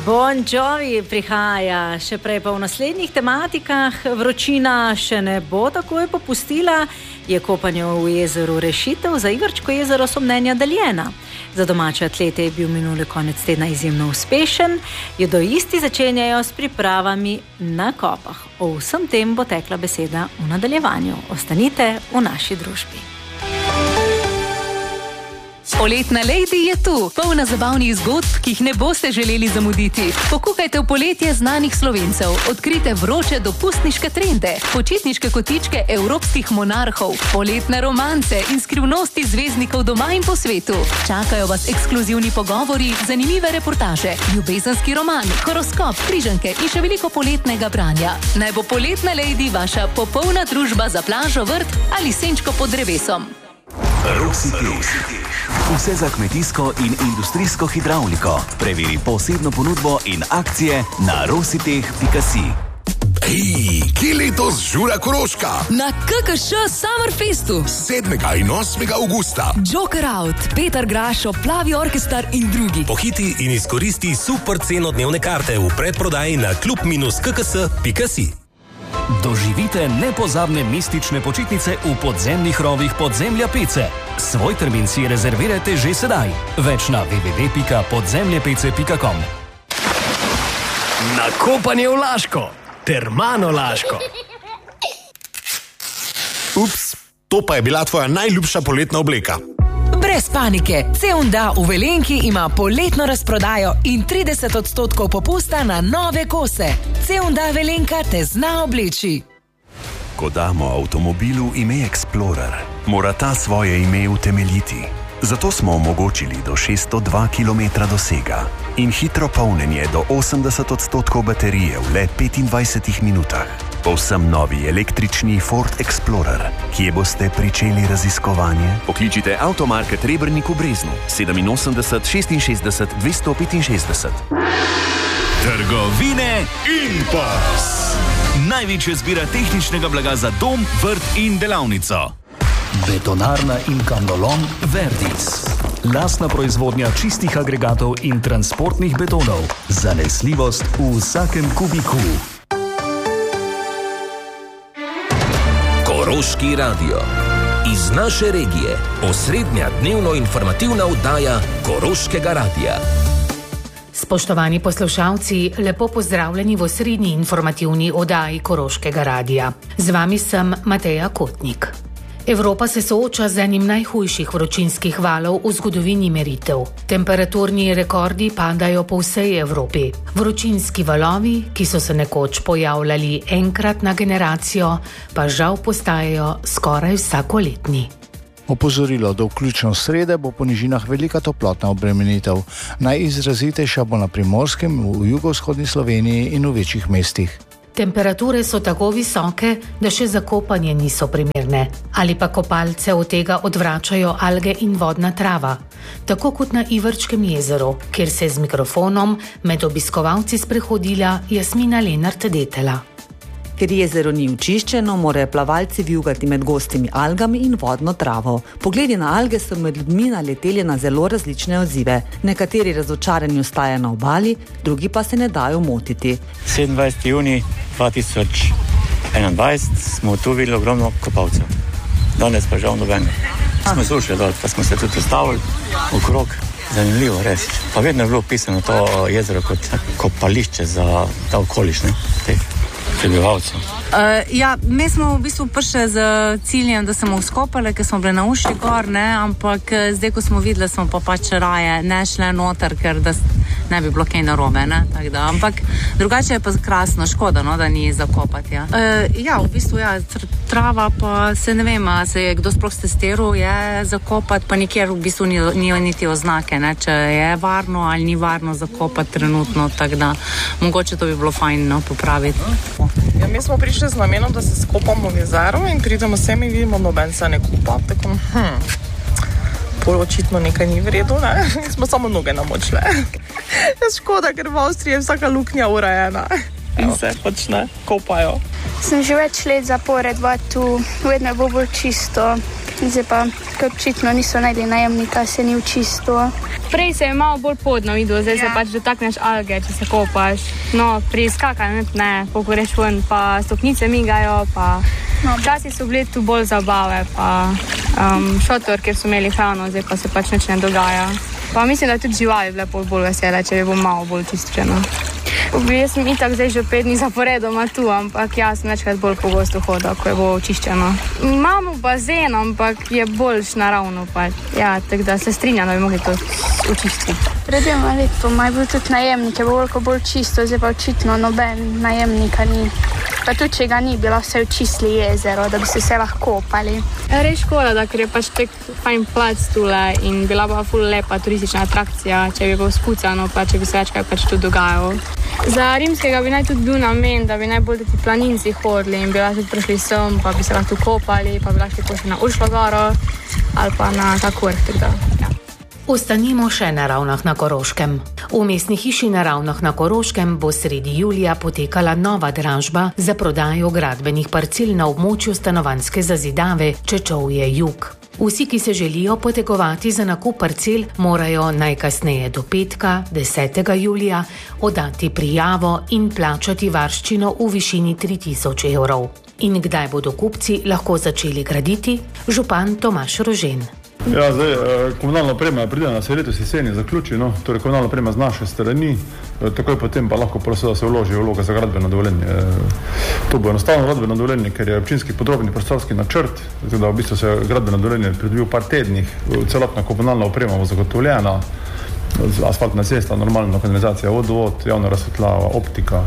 Bon Jovi prihaja, še prej pa v naslednjih tematikah. Vročina še ne bo takoj popustila, je kopanje v jezeru rešitev, za Ivarčko jezero so mnenja deljena. Za domače atlete je bil minuli konec tedna izjemno uspešen, judoisti začenjajo s pripravami na kopah. O vsem tem bo tekla beseda v nadaljevanju. Ostanite v naši družbi. Poletna Lady je tu, polna zabavnih zgodb, ki jih ne boste želeli zamuditi. Pokukajte v poletje znanih Slovencev, odkrite vroče dopustniške trende, počitniške kotičke evropskih monarhov, poletne romance in skrivnosti zvezdnikov doma in po svetu. Čakajo vas ekskluzivni pogovori, zanimive reportaže, ljubezenski roman, horoskop, križanke in še veliko poletnega branja. Naj bo Poletna Lady vaša popolna družba za plažo, vrt ali senčko pod drevesom. Rositeh. Vse za kmetijsko in industrijsko hidravliko. Preveri posebno ponudbo in akcije na rositeh.si. Hej, kje letos žura Koroška? Na KKŠ Summerfestu 7. in 8. augusta. Joker Out, Petar Grašo, Plavi orkestar in drugi. Pohiti in izkoristi super ceno dnevne karte v predprodaji na klub-kks.si. Doživite nepozabne mistične počitnice v podzemnih rovih Podzemlja Pece. Svoj termin si rezervirajte že sedaj. Več na www.podzemljepece.com. Na kopanje v Laško, Termano Laško. Ups, to pa je bila tvoja najljubša poletna obleka. Brez panike, C&A v Velenki ima poletno razprodajo in 30% popusta na nove kose. C&A Velenka te zna obleči. Ko damo avtomobilu ime Explorer, mora ta svoje ime utemeljiti. Zato smo omogočili do 602 km dosega in hitro polnjenje do 80% baterije v le 25 minutah. Povsem novi električni Ford Explorer, kje boste pričeli raziskovanje? Pokličite Automarket Rebrnik v Breznu 87 66 265. Trgovine Impulz. Največja zbira tehničnega blaga za dom, vrt in delavnico. Betonarna in kamnolom Verdis. Lastna proizvodnja čistih agregatov in transportnih betonov. Zanesljivost v vsakem kubiku. Koroški radio. Iz naše regije. Osrednja dnevno informativna oddaja Koroškega radia. Spoštovani poslušalci, lepo pozdravljeni v osrednji informativni oddaji Koroškega radia. Z vami sem Mateja Kotnik. Evropa se sooča z enim najhujših vročinskih valov v zgodovini meritev. Temperaturni rekordi padajo po vsej Evropi. Vročinski valovi, ki so se nekoč pojavljali enkrat na generacijo, pa žal postajajo skoraj vsakoletni. Opozorilo, do vključno srede bo po nižinah velika toplotna obremenitev. Najizrazitejša bo na Primorskem, v jugovzhodni Sloveniji in v večjih mestih. Temperature so tako visoke, da še za kopanje niso primerne. Ali pa kopalce od tega odvračajo alge in vodna trava. Tako kot na Ivarčkem jezeru, kjer se je z mikrofonom med obiskovalci sprehodila Jasmina Lenart-Detela. Ker jezero ni očiščeno, morajo plavalci vijugati med gostimi algami in vodno travo. Pogledi na alge so med ljudmi naleteli na zelo različne odzive. Nekateri razočarani ostajajo na obali, drugi pa se ne dajo motiti. 27. junij 2021 smo tu videli ogromno kopalcev. Danes pa žal nobenega. Smo slušali dol, pa smo se tudi ustavili okrog. Zanimivo, res. Pa vedno je bilo pisano to jezero kot kopališče za ta okoliš, ne, teh prebivalcev. Mi smo v bistvu prišli z ciljem, da smo vskopali, ker smo bili na uši gor, ne, ampak zdaj, ko smo videli, smo pa pač raje ne šle noter, ker da ne bi bilo kaj narobe, ne, tako da, ampak drugače je pa krasno, škoda, no, da ni zakopati, ja. V bistvu, trava pa se ne vem, se je kdo sploh testiral, je zakopati, pa nikjer v bistvu ni niti oznake, ne, če je varno ali ni varno zakopati trenutno, tako da, mogoče to bi bilo fajn, no, popraviti. Ja, mi smo prišli z namenom, da se skopamo v jezero in pridemo sem in vidimo, noben se ne kupa, tako, pol očitno nekaj ni v redu, ne, smo samo noge namočile. Škoda, ker v Avstriji je vsaka luknja urejena in se počne, kopajo. Sem že več let zapored tu, vedno bo bolj čisto, zdaj pa, ker očitno niso najeli najemnika, se ni očistil. Prej se je malo bolj podno videl, zdaj se pač dotakneš alge, če se kopaš. No, pri skakanju ne, pokoreš ven, pa stopnice migajo, pa včasih so bili tu bolj zabave, pa šotor, kjer so imeli hrano, zdaj pa se pač nič ne dogaja. Pa mislim, da tudi živali bile bolj vesele, če bi bilo malo bolj čiščeno. Jaz sem itak zdaj že 5 dni zaporedoma tu, ampak jaz sem večkrat bolj pogosto hodil, ko je bo očiščeno. Imamo bazen, ampak je boljš naravno pač. Ja, tako da se strinjam, da bi mogli to očistiti. Pred 2 leti je bil tudi najemnik, je bilo bolj čisto, zdaj pa očitno noben najemnika ni. Pa tudi, če ga ni, bi lahko se očistili jezero, da bi se lahko kopali. Res škoda, da ker je pač tek fajn plac tule in bila pa ful lepa turistična atrakcija, če bi bilo skucano, pa če bi se večkrat pač tu dogajalo. Za rimskega bi naj tudi bil namen, da bi najbolj ti planinci hodili in bi lahko tudi prišli sem, pa bi se lahko tu kopali, pa bi lahko pošli na Uršlo goro ali pa na tak vrh, tako da, ja. Ostanimo še na Ravnah na Koroškem. V mestni hiši na Ravnah na Koroškem bo sredi julija potekala nova dražba za prodajo gradbenih parcel na območju stanovanjske zazidave Čečovje jug. Vsi, ki se želijo potegovati za nakup parcel, morajo najkasneje do petka, 10. julija, oddati prijavo in plačati varščino v višini 3000 evrov. In kdaj bodo kupci lahko začeli graditi? Župan Tomaž Rožen. Ja, zdaj, komunalna oprema pride na letos jeseni zaključi, no, torej komunalna oprema z naše strani, takoj potem pa lahko prosto, da se vloži vloga za gradbeno dovoljenje. To bo enostavno gradbeno dovoljenje, ker je občinski podrobni prostorski načrt, tako da v bistvu se gradbeno dovoljenje pridobi v par tednih, celotna komunalna oprema bo zagotovljena, asfaltna cesta, normalna kanalizacija, vodovod, javna razsvetljava, optika.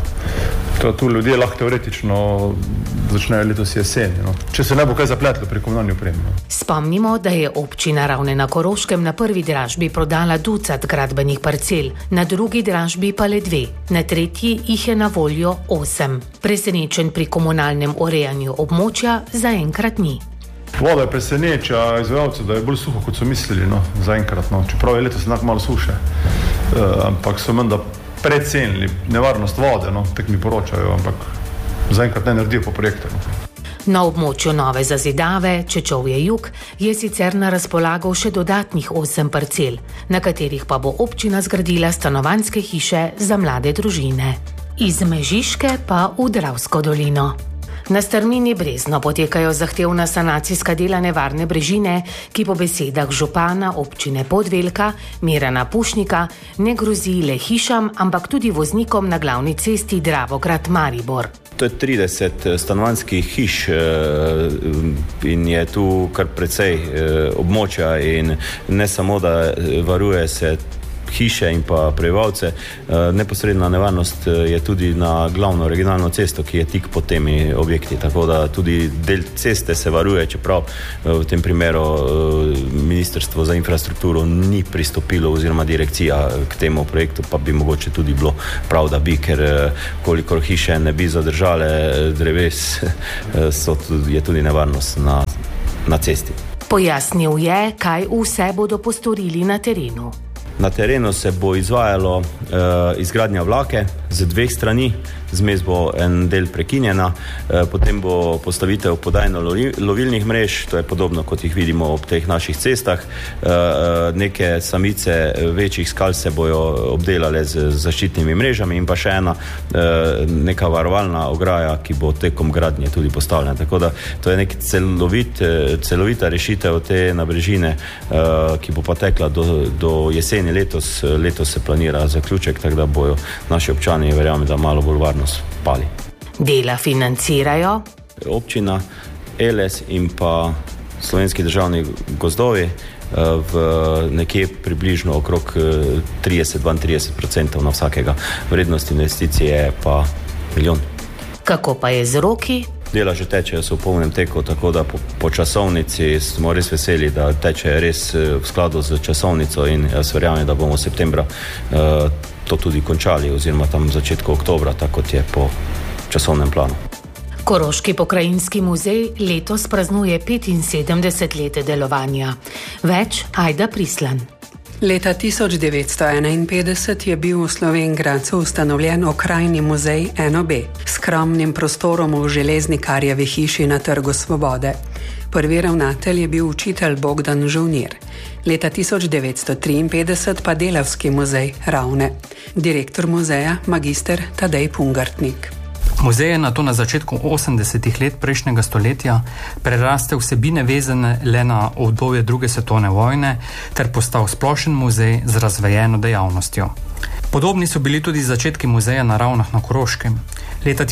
Tu ljudje lahko teoretično začnejo letos jeseni, no. Če se ne bo kaj zapletlo pri komunalni opremi. No. Spomnimo, da je občina Ravne na Koroškem na prvi dražbi prodala 200 gradbenih parcel, na drugi dražbi pa le 2, na tretji jih je na voljo 8. Presenečen pri komunalnem urejanju območja zaenkrat ni. Voda je preseneča izvajalcev, da je bolj suho, kot so mislili, no, zaenkrat, no. Čeprav je letos enak malo suše, ampak so menda precenili nevarnost vode, no, tak mi poročajo, ampak zaenkrat ne naredijo po projektu. No. Na območju nove zazidave Čečovje jug je sicer na razpolago še dodatnih 8 parcel, na katerih pa bo občina zgradila stanovanjske hiše za mlade družine. Iz Mežiške pa v Dravsko dolino. Na strmini Brezno potekajo zahtevna sanacijska dela nevarne brežine, ki po besedah župana občine Podvelka Mirana Pušnika ne grozi le hišam, ampak tudi voznikom na glavni cesti Dravograd-Maribor. To je 30 stanovanjskih hiš in je tu kar precej območja in ne samo, da varuje se hiše in pa prebivalce. Neposredna nevarnost je tudi na glavno regionalno cesto, ki je tik pod temi objekti, tako da tudi del ceste se varuje, čeprav v tem primeru Ministrstvo za infrastrukturo ni pristopilo oziroma direkcija k temu projektu, pa bi mogoče tudi bilo prav, da bi, ker kolikor hiše ne bi zadržale dreves, je tudi nevarnost na cesti. Pojasnil je, kaj vse bodo postorili na terenu. Na terenu se bo izvajalo izgradnja vlake z 2 strani, zmes bo en del prekinjena, potem bo postavitev podajno-lovilnih mrež, to je podobno, kot jih vidimo ob teh naših cestah. Neke samice večjih skal se bojo obdelale z zaščitnimi mrežami in pa še ena neka varovalna ograja, ki bo tekom gradnje tudi postavljena. Tako da to je nek celovita rešitev te nabrežine, ki bo pa tekla do jeseni letos. Letos se planira zaključek, tako da bojo naši občani, verjamem, da malo bolj varno spali. Dela financirajo občina, ELES in pa Slovenski državni gozdovi v nekje približno okrog 30-32% na vsakega. Vrednost investicije pa 1 milijon. Kako pa je z roki? Dela že tečejo, so v polnem teku, tako da po časovnici smo res veseli, da teče res v skladu z časovnico in jaz verjamem, da bomo v septembra to tudi končali oziroma tam v začetku oktobra, tako kot je po časovnem planu. Koroški pokrajinski muzej letos praznuje 75 let delovanja. Več Ajda Prislan. Leta 1951 je bil v Slovenj Gradcu ustanovljen okrajni muzej 1B s skromnim prostorom v Železnikarjevi hiši na Trgu Svobode. Prvi ravnatelj je bil učitelj Bogdan Žovnir. Leta 1953 pa Delavski muzej Ravne. Direktor muzeja magister Tadej Pungartnik. Muzej je nato na začetku 80. let prejšnjega stoletja prerastel vsebine vezane le na obdobje druge svetovne vojne ter postal splošen muzej z razvejeno dejavnostjo. Podobni so bili tudi začetki muzeja na Ravnah na Koroškem. Leta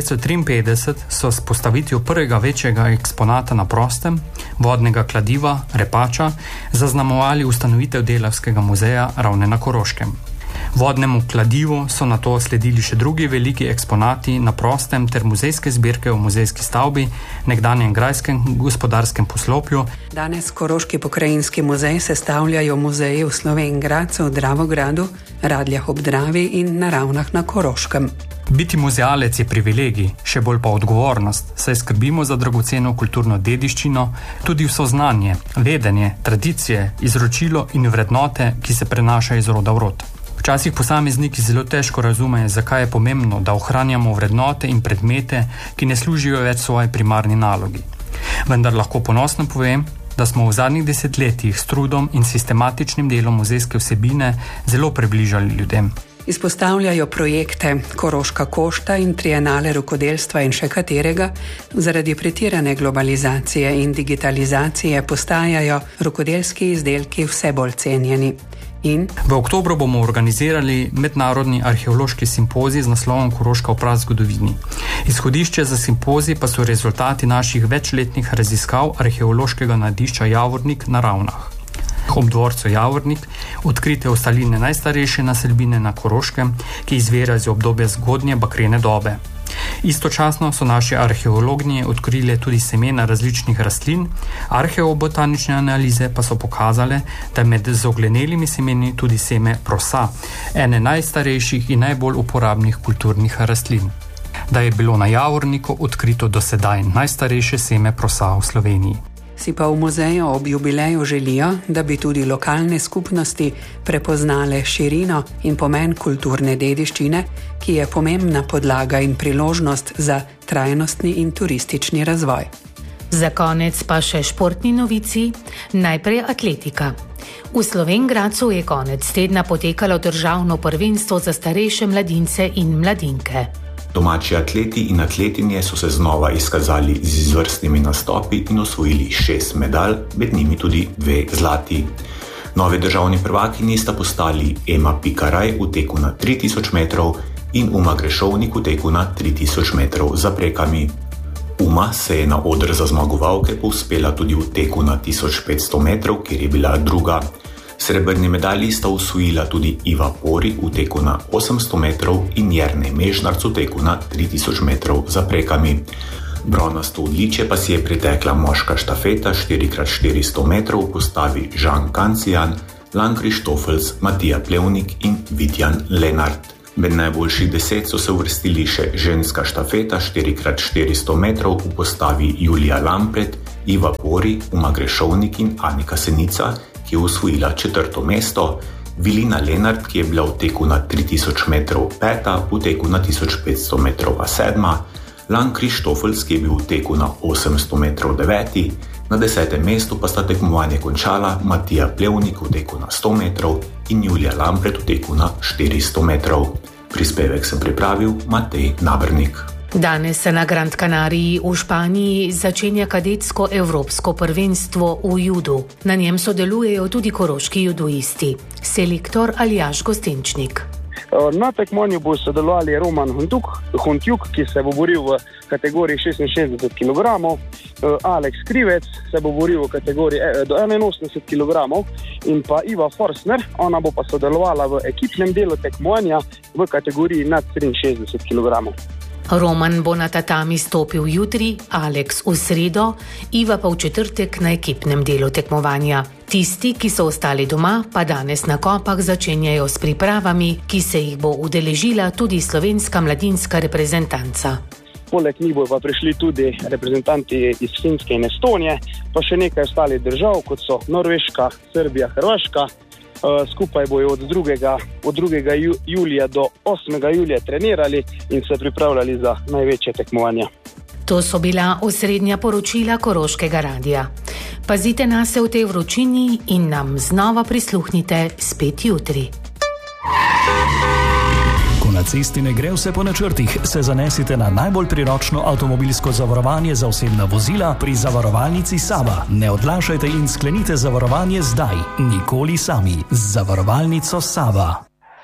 1953 so s postavitvijo prvega večjega eksponata na prostem, vodnega kladiva, repača, zaznamovali ustanovitev Delavskega muzeja Ravne na Koroškem. Vodnemu kladivu so nato sledili še drugi veliki eksponati na prostem ter muzejske zbirke v muzejski stavbi, nekdanjem grajskem gospodarskem poslopju. Danes Koroški pokrajinski muzej sestavljajo muzeji v Slovenj Gradcu, Dravogradu, Radljah ob Dravi in na Ravnah na Koroškem. Biti muzealec je privilegij, še bolj pa odgovornost, saj skrbimo za dragoceno kulturno dediščino, tudi vso znanje, vedenje, tradicije, izročilo in vrednote, ki se prenašajo iz roda v rod. Včasih posamezniki zelo težko razumejo, zakaj je pomembno, da ohranjamo vrednote in predmete, ki ne služijo več svoji primarni nalogi. Vendar lahko ponosno povem, da smo v zadnjih desetletjih s trudom in sistematičnim delom muzejske vsebine zelo približali ljudem. Izpostavljajo projekte Koroška košta in trienale rokodelstva in še katerega, zaradi pretirane globalizacije in digitalizacije postajajo rokodelski izdelki vse bolj cenjeni. V oktobru bomo organizirali mednarodni arheološki simpozij z naslovom Koroška v prazgodovini. Izhodišče za simpozij pa so rezultati naših večletnih raziskav arheološkega najdišča Javornik na Ravnah. Ob dvorcu Javornik odkrite ostaline najstarejše naselbine na Koroškem, ki izvira iz obdobja zgodnje bakrene dobe. Istočasno so naše arheologinje odkrile tudi semena različnih rastlin, arheobotanične analize pa so pokazale, da je med zoglenelimi semeni tudi seme prosa, ene najstarejših in najbolj uporabnih kulturnih rastlin. Da je bilo na Javorniku odkrito do sedaj najstarejše seme prosa v Sloveniji. Si pa v muzeju ob jubileju želijo, da bi tudi lokalne skupnosti prepoznale širino in pomen kulturne dediščine, ki je pomembna podlaga in priložnost za trajnostni in turistični razvoj. Za konec pa še športni novici, najprej atletika. V Slovenj Gradcu je konec tedna potekalo državno prvenstvo za starejše mladince in mladinke. Domači atleti in atletinje so se znova izkazali z izvrstnimi nastopi in osvojili 6 medalj, med njimi tudi 2 zlati. Novi državni prvaki sta postali Ema Pikaraj v teku na 3000 metrov in Uma Grešovnik v teku na 3000 metrov za prekami. Uma se je na oder za zmagovalke povzpela tudi v teku na 1500 metrov, kjer je bila druga. Srebrni medalji sta osvojila tudi Iva Pori v teku na 800 metrov in Jernej Mežnarc v teku na 3000 metrov za prekami. Bronasto odličje pa si je pritekla moška štafeta 4x400 metrov v postavi Žan Kancijan, Lan Krištofels, Matija Plevnik in Vitjan Lenart. Med najboljših 10 so se uvrstili še ženska štafeta 4x400 metrov v postavi Julija Lampret, Iva Pori, Uma Grešovnik in Anika Senica, ki je osvojila 4. mesto, Vilina Lenart, ki je bila v teku na 3000 metrov 5., v teku na 1500 metrov 7., Lan Krištofels, ki je bil v teku na 800 metrov 9., na 10. mestu pa sta tekmovanje končala Matija Plevnik v teku na 100 metrov in Julija Lampret v teku na 400 metrov. Prispevek sem pripravil Matej Nabernik. Danes se na Gran Canariji v Španiji začenja kadetsko evropsko prvenstvo v judu. Na njem sodelujejo tudi koroški judoisti. Selektor Aljaž Gostenčnik. Na tekmovanju bo sodelovali Roman Huntjuk, ki se bo boril v kategoriji 66 kg, Alex Krivec se bo boril v kategoriji do 81 kg in pa Iva Forsner, ona bo pa sodelovala v ekipnem delu tekmovanja v kategoriji nad 63 kg. Roman bo na tatami stopil jutri, Alex v sredo, Iva pa v četrtek na ekipnem delu tekmovanja. Tisti, ki so ostali doma, pa danes na Kopah začenjajo s pripravami, ki se jih bo udeležila tudi slovenska mladinska reprezentanca. Poleg njih bo pa prišli tudi reprezentanti iz Finske in Estonije, pa še nekaj ostalih držav, kot so Norveška, Srbija, Hrvaška, Skupaj bojo od 2. julija do 8. julija trenirali in se pripravljali za največje tekmovanja. To so bila osrednja poročila Koroškega radia. Pazite nas v tej vročini in nam znova prisluhnite spet jutri. Ko na cesti ne gre vse po načrtih, se zanesite na najbolj priročno avtomobilsko zavarovanje za osebna vozila pri zavarovalnici Sava. Ne odlašajte in sklenite zavarovanje zdaj, nikoli sami. Z zavarovalnico Sava.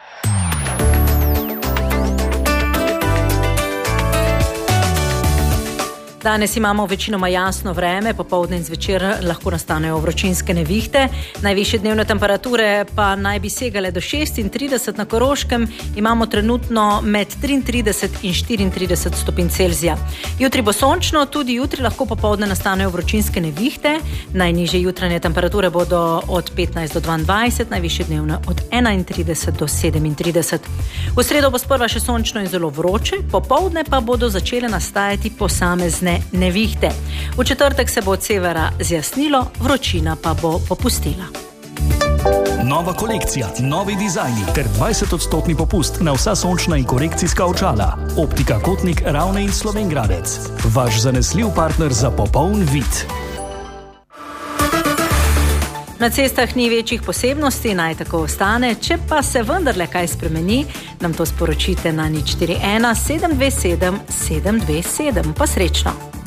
Danes imamo večinoma jasno vreme, popoldne in zvečer lahko nastanejo vročinske nevihte. Najvišje dnevne temperature pa naj bi segale do 36 na Koroškem, imamo trenutno med 33 in 34 stopinj Celzija. Jutri bo sončno, tudi jutri lahko popoldne nastanejo vročinske nevihte. Najnižje jutranje temperature bodo od 15 do 22, najvišje dnevne od 31 do 37. V sredo bo sprva še sončno in zelo vroče, popoldne pa bodo začele nastajati posamezne nevihte. V četrtek se bo od severa zjasnilo, vročina pa bo popustila. Nova kolekcija, novi dizajni ter 20% popust na vsa sončna in korekcijska očala. Optika Kotnik, Ravne in Slovengradec. Vaš zanesljiv partner za popoln vid. Na cestah ni večjih posebnosti, naj tako ostane. Če pa se vendarle kaj spremeni, nam to sporočite na 041 727 727. Pa srečno!